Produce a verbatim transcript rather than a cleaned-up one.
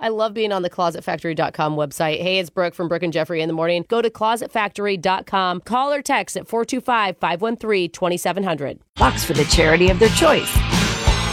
I love being on the closet factory dot com website. Hey, it's Brooke from Brooke and Jeffrey in the morning. Go to closet factory dot com. Call or text at four two five, five one three, two seven zero zero. Box for the charity of their choice.